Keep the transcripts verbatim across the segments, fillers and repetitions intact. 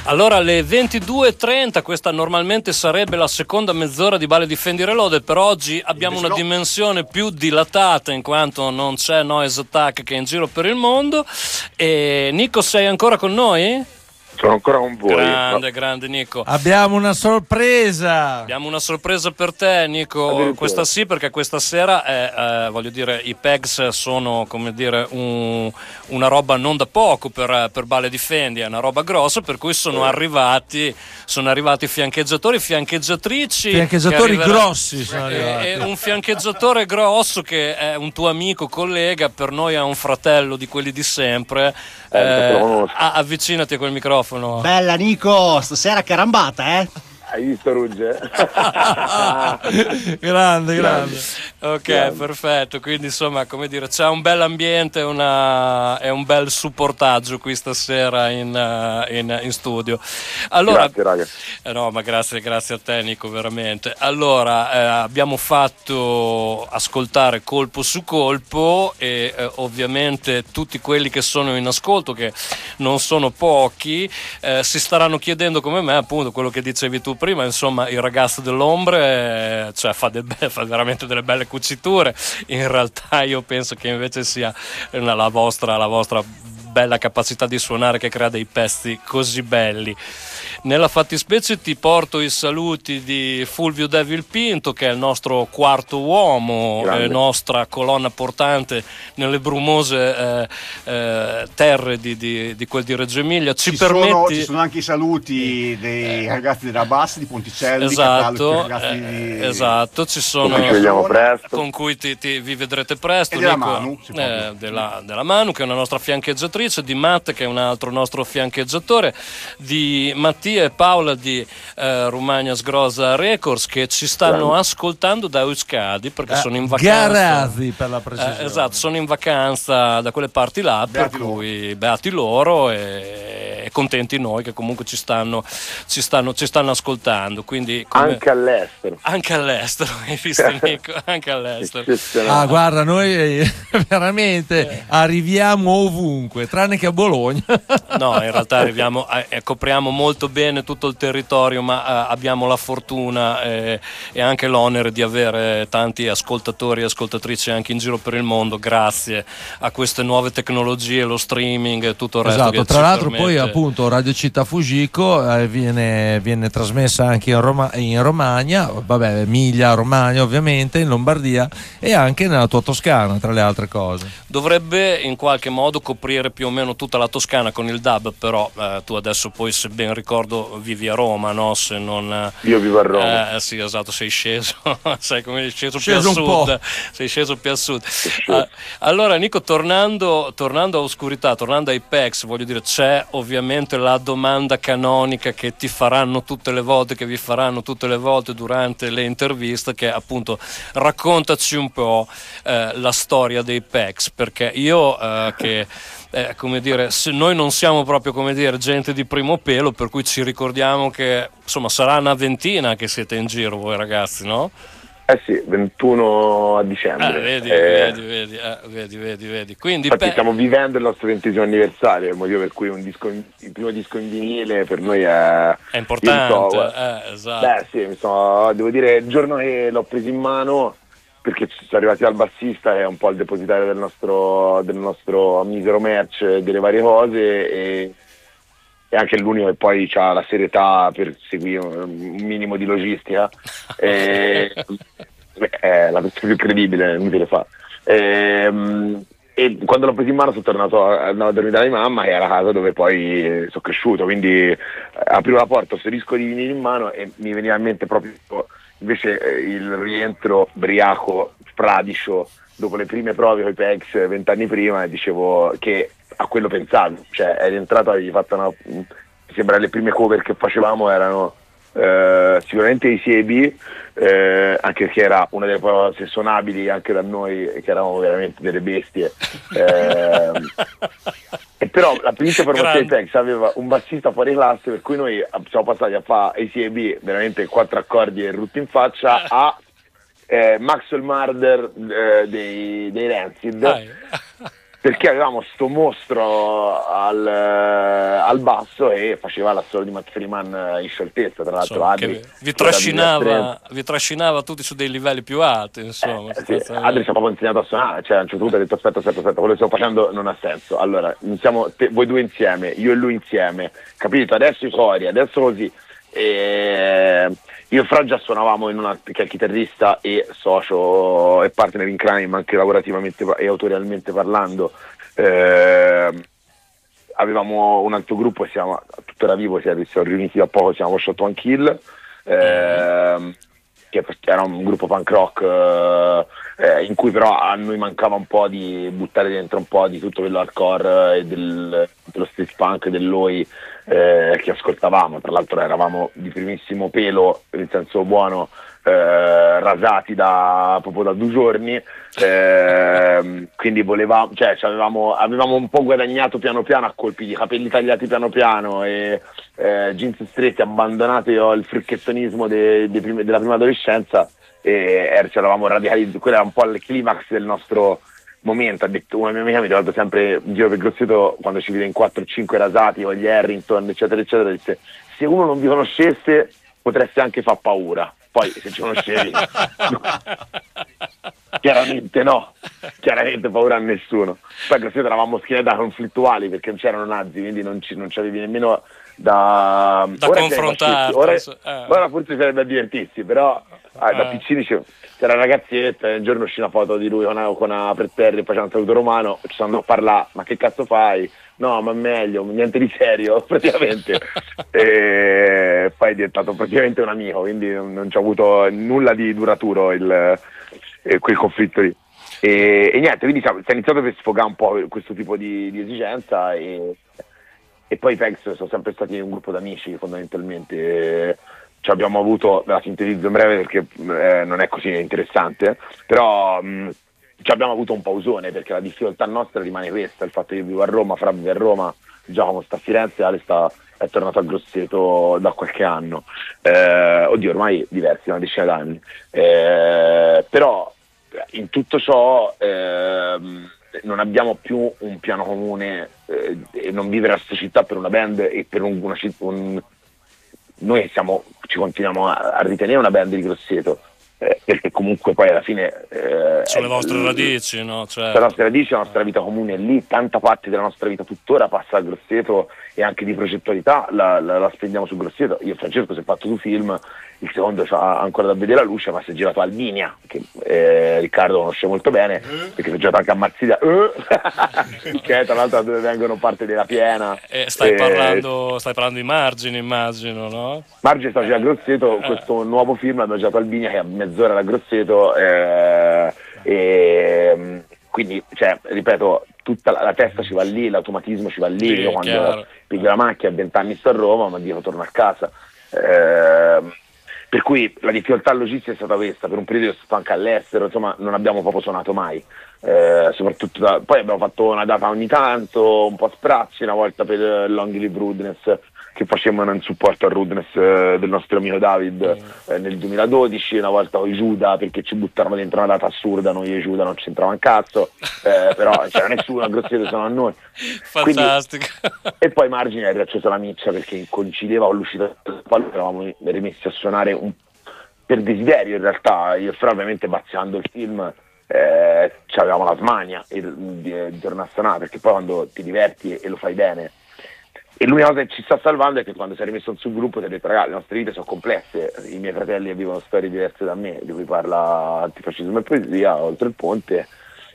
Allora alle ventidue e trenta, questa normalmente sarebbe la seconda mezz'ora di Bale Difendi Reloaded, per oggi abbiamo una dimensione più dilatata in quanto non c'è Noise Attack che è in giro per il mondo. E Nico, sei ancora con noi? Sono ancora con voi. Grande, ma... grande Nico. Abbiamo una sorpresa. Abbiamo una sorpresa per te, Nico. Questa sì, perché questa sera è, eh, voglio dire, i Pegs sono, come dire, un, una roba non da poco per, per Bale Difendi, è una roba grossa, per cui sono eh. arrivati sono arrivati fiancheggiatori, fiancheggiatrici. Fiancheggiatori grossi sono e, arrivati. e un fiancheggiatore grosso che è un tuo amico, collega, per noi è un fratello di quelli di sempre. Eh, eh, avvicinati a quel microfono. Bella Nico, stasera carambata, eh? Hai visto Rugge? grande, grande. Ok, grande. Perfetto. Quindi insomma, come dire, c'è un bel ambiente una, e un bel supportaggio qui stasera in, uh, in, in studio. Allora, grazie, raga. Eh, no, ma grazie, grazie a te, Nico, veramente. Allora, eh, abbiamo fatto ascoltare colpo su colpo e eh, ovviamente tutti quelli che sono in ascolto, che non sono pochi, eh, si staranno chiedendo come me, appunto, quello che dicevi tu prima, insomma, il ragazzo dell'ombre, eh, cioè fa, de- fa veramente delle belle cuciture. In realtà io penso che invece sia una, la vostra la vostra bella capacità di suonare che crea dei pezzi così belli. Nella fattispecie ti porto i saluti di Fulvio Devil Pinto, che è il nostro quarto uomo, eh, nostra colonna portante nelle brumose eh, eh, terre di, di, di quel di Reggio Emilia. Ci, ci, permetti... sono, ci sono anche i saluti dei eh, ragazzi della Bassa di Ponticelli, esatto, ragazzi eh, di... esatto, ci sono con cui, ci presto. con cui ti, ti, vi vedrete presto. E della Nico, Manu, eh, della, della Manu, che è una nostra fiancheggiatrice, di Matt, che è un altro nostro fiancheggiatore, di Mattia e Paola di eh, Rumagna Sgrosa Records, che ci stanno Grande. ascoltando da Euskadi perché eh, sono in vacanza. Garazi per la precisione. Eh, esatto, sono in vacanza da quelle parti là, beati per loro. cui beati loro e, e contenti noi che comunque ci stanno, ci stanno, ci stanno ascoltando. Quindi, come... Anche all'estero. Anche all'estero, hai visto Nico? Anche all'estero. Ah, guarda, noi veramente arriviamo ovunque, tranne che a Bologna. No, in realtà arriviamo, eh, copriamo molto bene tutto il territorio, ma eh, abbiamo la fortuna eh, e anche l'onere di avere tanti ascoltatori e ascoltatrici anche in giro per il mondo, grazie a queste nuove tecnologie, lo streaming e tutto il resto. Esatto, che tra ci l'altro permette. poi appunto Radio Città Fugico eh, viene, viene trasmessa anche in, Roma, in Romagna, vabbè, Emilia, Romagna ovviamente, in Lombardia e anche nella tua Toscana, tra le altre cose. Dovrebbe in qualche modo coprire più o meno tutta la Toscana con il D A B, però eh, tu adesso poi, se ben ricordo, vivi a Roma, no? Se non, Io vivo a Roma. Eh, sì, esatto, sei sceso, sei come sceso, sceso più a sud, sei sceso più a sud. Ah, allora Nico, tornando, tornando a Oscurità, tornando ai Pegs, voglio dire, c'è ovviamente la domanda canonica che ti faranno tutte le volte, che vi faranno tutte le volte durante le interviste, che è appunto raccontaci un po' eh, la storia dei Pegs, perché io eh, che Eh, come dire, se noi non siamo proprio, come dire, gente di primo pelo, per cui ci ricordiamo che insomma sarà una ventina che siete in giro voi ragazzi, no? Eh sì, ventuno a dicembre. Eh, vedi, eh, vedi, vedi, eh, vedi, vedi, vedi. Quindi infatti pe- stiamo vivendo il nostro ventesimo anniversario, il motivo per cui un disco in, il primo disco in vinile per noi è, è importante. Io so, eh, esatto. Beh sì, mi so, devo dire, il giorno che l'ho preso in mano, perché ci sono arrivati dal bassista, che è un po' il depositario del nostro, del nostro misero merch, delle varie cose, e, e anche l'unico che poi ha la serietà per seguire un minimo di logistica. e, è la persona più credibile, inutile fa. E, e quando l'ho preso in mano sono tornato a, andavo a dormire da mia mamma, che era la casa dove poi sono cresciuto, quindi eh, aprivo la porta, ho questo disco di vinile in mano e mi veniva in mente proprio invece eh, il rientro briaco, fradicio, dopo le prime prove con i Pegs vent'anni prima, e dicevo che a quello pensavo, cioè è rientrato, avevi fatto una, mi sembra le prime cover che facevamo erano eh, sicuramente i C A B, eh, anche perché era una delle cose suonabili anche da noi, che eravamo veramente delle bestie. Eh, e però la primissima formazione di Pegs aveva un bassista fuori classe, per cui noi siamo passati a fare A C A B veramente quattro accordi e rutti in faccia a eh, Maxwell Murder eh, dei, dei Rancid. perché avevamo sto mostro al, al basso e faceva l'assolo di Matt Freeman in scioltezza, tra l'altro. Insomma, Adri, che vi trascinava, vi trascinava tutti su dei livelli più alti, insomma. Eh, sì, Adri ci ha proprio insegnato a suonare, cioè a un certo punto ha detto aspetta, aspetta, aspetta, quello che sto facendo non ha senso. Allora, iniziamo te, voi due insieme, io e lui insieme, capito? Adesso i cori, adesso così. E io e Fra già suonavamo in una, che è chitarrista e socio e partner in crime anche lavorativamente e autorialmente parlando. Eh, avevamo un altro gruppo, siamo tuttora vivo, siamo riuniti da poco, siamo Shot One Kill, eh, che era un gruppo punk rock eh, in cui però a noi mancava un po' di buttare dentro un po' di tutto quello hardcore e del, dello street punk, dell'Oi eh, che ascoltavamo. Tra l'altro eravamo di primissimo pelo, nel senso buono, eh, rasati da proprio da due giorni, eh, quindi volevamo, cioè avevamo, avevamo un po' guadagnato piano piano a colpi di capelli tagliati piano piano e eh, jeans stretti, abbandonati il fricchettonismo de, de prime, della prima adolescenza, e eh, ci eravamo radicalizzati. Quello era un po' il climax del nostro momento. Ha detto una mia amica, mi ricordo sempre in giro per Grosseto quando ci vide in quattro cinque rasati o gli Harrington eccetera eccetera, disse se uno non vi conoscesse potreste anche far paura, poi se ci conoscevi no. chiaramente no, chiaramente paura a nessuno. Poi a Grosseto eravamo schienati conflittuali perché non c'erano nazi, quindi non ci, non ci avevi nemmeno da, da confrontare. Ora, eh. ora forse sarebbe da divertirsi, però ah, da piccini c'era una ragazzietta e un giorno uscì una foto di lui con una, con una per terra e faceva un saluto romano, ci sono andato a parlare, ma che cazzo fai? No, ma meglio, niente di serio praticamente. E poi è diventato praticamente un amico, quindi non, non c'è avuto nulla di duraturo il, eh, quel conflitto lì. E, e niente, quindi si è iniziato per sfogare un po' questo tipo di, di esigenza, e, e poi i Pegs sono sempre stati un gruppo d'amici fondamentalmente. E, ci abbiamo avuto, ve la sintetizzo in breve perché eh, non è così interessante, però mh, ci abbiamo avuto un pausone perché la difficoltà nostra rimane questa, il fatto che io vivo a Roma, Fra vive a Roma, Giacomo sta a Firenze, Ale sta, è tornato a Grosseto da qualche anno, eh, oddio ormai diversi, una decina d'anni, eh, però in tutto ciò eh, non abbiamo più un piano comune eh, e non vivere a questa città per una band e per un, una città, un, noi siamo, ci continuiamo a, a ritenere una band di Grosseto, eh, perché comunque poi alla fine eh, sono le vostre radici, no? Certo. Le nostre radici, la nostra vita comune è lì, tanta parte della nostra vita tuttora passa a Grosseto e anche di progettualità la, la, la spendiamo su Grosseto. Io e Francesco si è fatto due film, il secondo c'ha ancora da vedere la luce, ma si è girato a Albinia, che eh, Riccardo conosce molto bene, perché si è girato anche a Marsiglia, eh? che è tra l'altro dove vengono parte della Piena. E stai, eh, parlando, stai parlando di Margine, immagino, no? Margine sta girando a Grosseto, eh. questo nuovo film abbiamo girato a Albinia, che è a mezz'ora da Grosseto, eh, e quindi, cioè, ripeto, tutta la, la testa ci va lì, l'automatismo ci va lì. Sì, io quando chiaro. piglio la macchina a vent'anni sto a Roma, ma dico torno a casa. Eh, per cui la difficoltà logistica è stata questa, per un periodo io sto anche all'estero, insomma non abbiamo proprio suonato mai, eh, soprattutto da, poi abbiamo fatto una data ogni tanto, un po' a sprazzi, una volta per Long Live Rudeness, che facevano in supporto al Rudeness eh, del nostro amico David mm. eh, nel duemiladodici, una volta con i Giuda perché ci buttarono dentro una data assurda, noi e Giuda non c'entrava un cazzo, eh, però c'era nessuno a Grosseto, sono a noi. Fantastico. Quindi, e poi Margine ha riacceso la miccia perché coincideva con l'uscita del palco, eravamo rimessi a suonare un, per desiderio in realtà, io e Fra ovviamente bazziando il film eh, avevamo la smania di, di, di tornare a suonare, perché poi quando ti diverti e lo fai bene. E l'unica cosa che ci sta salvando è che quando si è rimesso sul gruppo ti ha detto ragazzi, le nostre vite sono complesse, i miei fratelli vivono storie diverse da me, di cui parla Antifascismo e Poesia, Oltre il Ponte,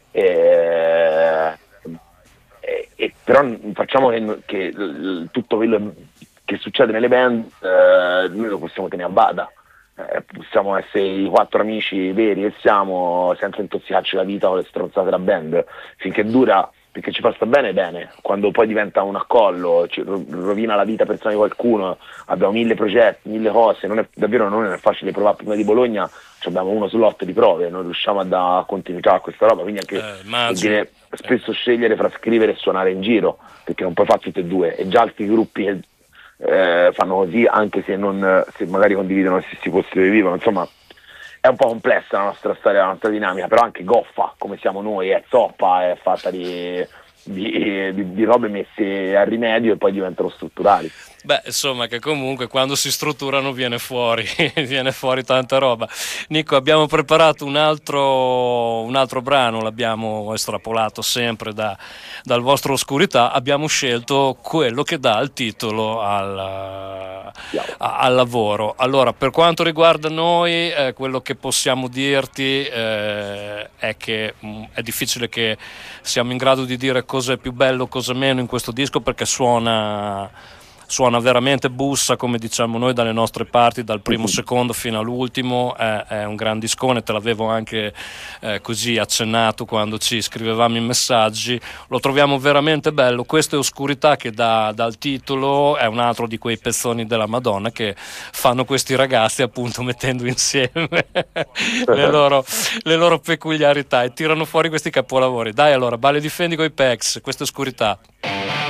e, e, e però facciamo che, che tutto quello che succede nelle band eh, noi lo possiamo tenere a bada, eh, possiamo essere i quattro amici veri che siamo senza intossicarci la vita con le stronzate della band, finché dura, perché ci passa bene bene, quando poi diventa un accollo, ci rovina la vita personale di qualcuno, abbiamo mille progetti, mille cose, non è, davvero non è facile provare prima di Bologna, abbiamo uno slot di prove, non riusciamo a dare continuità a questa roba, quindi anche eh, viene spesso scegliere fra scrivere e suonare in giro, perché non puoi fare tutte e due, e già altri gruppi che eh, fanno così, anche se, non, se magari condividono gli stessi posti dove vivono, insomma è un po' complessa la nostra storia, la nostra dinamica, però anche goffa come siamo noi, è zoppa, è fatta di, di, di, di robe messe a rimedio e poi diventano strutturali. Beh, insomma, che comunque quando si strutturano viene fuori, viene fuori tanta roba. Nico, abbiamo preparato un altro, un altro brano, l'abbiamo estrapolato sempre da, dal vostro Oscurità, abbiamo scelto quello che dà il titolo al, a, al lavoro. Allora, per quanto riguarda noi, eh, quello che possiamo dirti eh, è che mh, è difficile che siamo in grado di dire cosa è più bello, cosa meno in questo disco, perché suona... suona veramente bussa, come diciamo noi dalle nostre parti, dal primo secondo fino all'ultimo. È, è un gran discone, te l'avevo anche eh, così accennato quando ci scrivevamo i messaggi. Lo troviamo veramente bello. Questo è Oscurità, che dà dal titolo, è un altro di quei pezzoni della Madonna che fanno questi ragazzi, appunto, mettendo insieme le, loro, le loro peculiarità e tirano fuori questi capolavori. Dai, allora, Balle Difendi coi Pex, questa è Oscurità.